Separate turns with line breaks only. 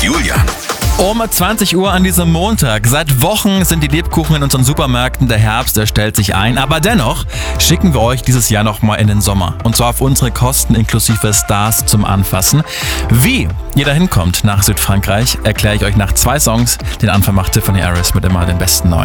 Julian.
Um 20 Uhr an diesem Montag. Seit Wochen sind die Lebkuchen in unseren Supermärkten. Der Herbst, der stellt sich ein. Aber dennoch schicken wir euch dieses Jahr nochmal in den Sommer. Und zwar auf unsere Kosten inklusive Stars zum Anfassen. Wie ihr da hinkommt nach Südfrankreich, erkläre ich euch nach 2 Songs. Den Anfang macht Tiffany Harris mit immer den besten Neuen.